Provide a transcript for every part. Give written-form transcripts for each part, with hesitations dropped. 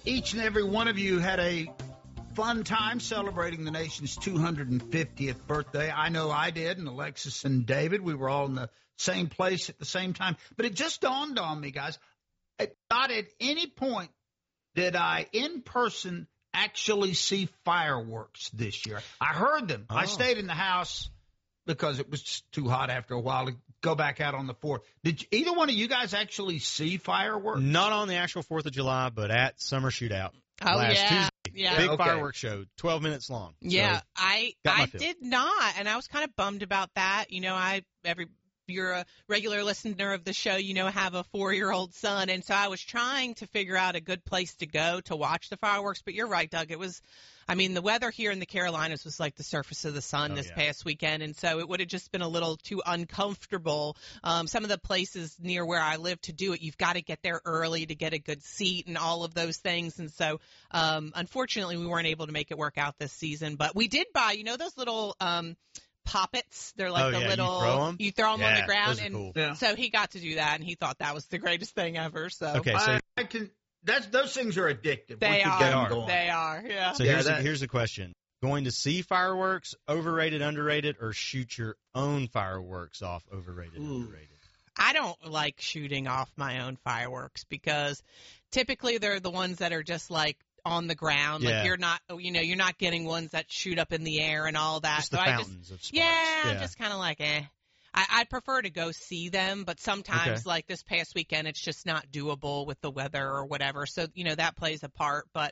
each and every one of you had a fun time celebrating the nation's 250th birthday. I know I did, and Alexis and David, we were all in the same place at the same time. But it just dawned on me, guys, not at any point did I, in person, actually see fireworks this year. I heard them. I stayed in the house because it was just too hot after a while to go back out on the 4th. Did either one of you guys actually see fireworks? Not on the actual 4th of July, but at Summer Shootout last Tuesday. Yeah. Big fireworks show, 12 minutes long. Yeah, so I did not, and I was kind of bummed about that. You know, you're a regular listener of the show, you know, I have a 4-year-old son, and so I was trying to figure out a good place to go to watch the fireworks. But you're right, Doug. It was, I mean, the weather here in the Carolinas was like the surface of the sun this past weekend, and so it would have just been a little too uncomfortable. Some of the places near where I live to do it, you've got to get there early to get a good seat and all of those things. And so, unfortunately, we weren't able to make it work out this season. But we did buy, you know, those little poppets. They're like little, you throw them on the ground, and cool. So he got to do that, and he thought that was the greatest thing ever. So okay, so those things are addictive. They are. Yeah. So here's the question: going to see fireworks, overrated, underrated, or shoot your own fireworks off, overrated, underrated? I don't like shooting off my own fireworks because typically they're the ones that are just like on the ground. Like you're not getting ones that shoot up in the air and all that. Just the fountains of sparks. I'm just kind of like, I'd prefer to go see them, but sometimes like this past weekend, it's just not doable with the weather or whatever. So, you know, that plays a part, but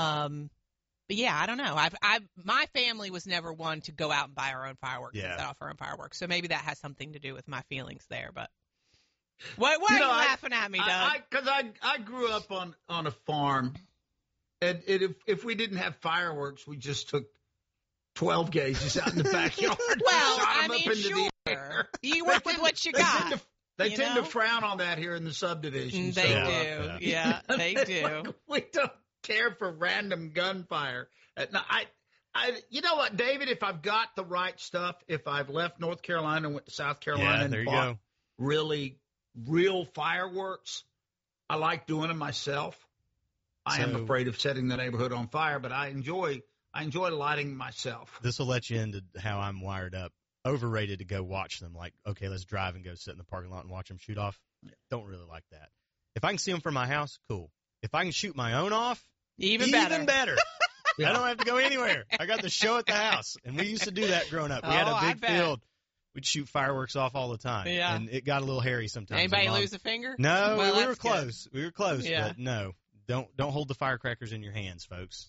yeah, I don't know. My family was never one to go out and buy our own fireworks and set off our own fireworks. So maybe that has something to do with my feelings there, but why are you laughing at me, Doug? Because I grew up on a farm. And if we didn't have fireworks, we just took 12 gauges out in the backyard. Well, shot them up into the air. You work with what you got. They tend to frown on that here in the subdivision. They do. Yeah, they do. We don't care for random gunfire. You know what, David? If I've got the right stuff, if I've left North Carolina and went to South Carolina and bought really real fireworks, I like doing them myself. I am afraid of setting the neighborhood on fire, but I enjoy lighting myself. This will let you into how I'm wired up. Overrated to go watch them. Like, okay, let's drive and go sit in the parking lot and watch them shoot off. Don't really like that. If I can see them from my house, cool. If I can shoot my own off, even better. I don't have to go anywhere. I got the show at the house, and we used to do that growing up. We had a big field. We'd shoot fireworks off all the time, and it got a little hairy sometimes. Anybody lose a finger? No, we were close. We were close, but no. Don't hold the firecrackers in your hands, folks.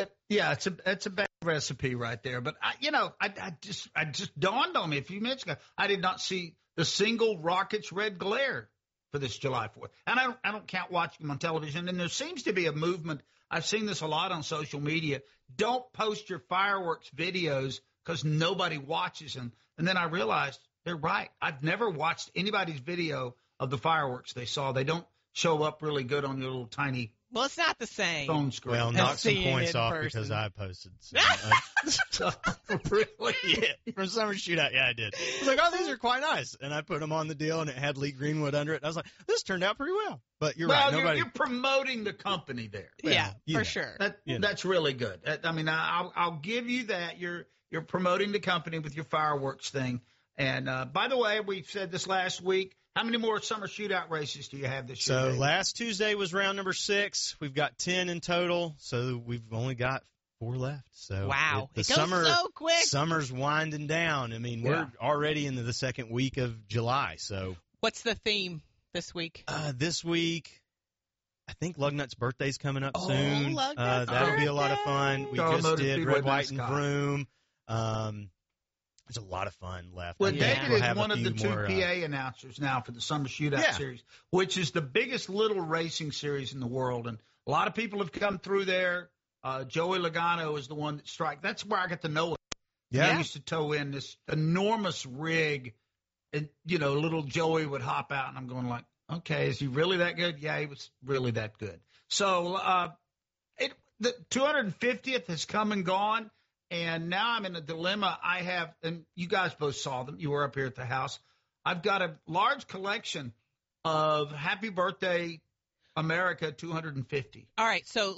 It's a bad recipe right there. But I just dawned on me a few minutes ago. I did not see the single rocket's red glare for this July 4th, and I don't count watching them on television. And there seems to be a movement. I've seen this a lot on social media. Don't post your fireworks videos because nobody watches them. And then I realized they're right. I've never watched anybody's video of the fireworks they saw. They don't show up really good on your little tiny. Well, it's not the same. Phone screen. Well, knock some points off because I posted some. Really? Yeah, for Summer Shootout, I did. I was like, oh, these are quite nice. And I put them on the deal, and it had Lee Greenwood under it. And I was like, this turned out pretty well. But you're right. You're promoting the company there. Yeah, for sure. That's really good. I mean, I'll give you that. You're promoting the company with your fireworks thing. And, by the way, we said this last week, how many more Summer Shootout races do you have this year? So David? Last Tuesday was round number 6. We've got 10 in total, so we've only got 4 left. So wow, it goes so quick. Summer's winding down. I mean, we're already into the second week of July. So what's the theme this week? This week, I think Lugnut's birthday's coming up soon. That'll be a lot of fun. We just did Red, White, and Vroom. There's a lot of fun left. Well, David is one of the 2 PA announcers now for the Summer Shootout Series, which is the biggest little racing series in the world. And a lot of people have come through there. Joey Logano is the one that strikes. That's where I got to know him. Yeah. He used to tow in this enormous rig, and, little Joey would hop out, and I'm going like, okay, is he really that good? Yeah, he was really that good. So the 250th has come and gone. And now I'm in a dilemma. I have, and you guys both saw them. You were up here at the house. I've got a large collection of Happy Birthday America 250. All right, so